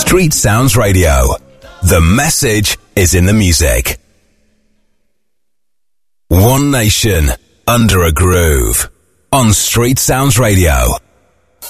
Street Sounds Radio. The message is in the music. One nation under a groove on Street Sounds Radio.